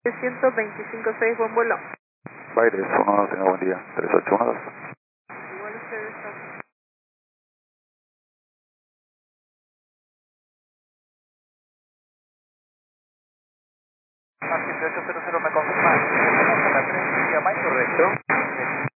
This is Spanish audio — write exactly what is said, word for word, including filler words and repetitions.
ciento veinticinco seis, buen vuelo. Baires uno, tenga buen día. tres ocho uno dos. Igual ustedes están. A siete ocho cero cero me confirma. Tenemos a la tres, ¿llama correcto?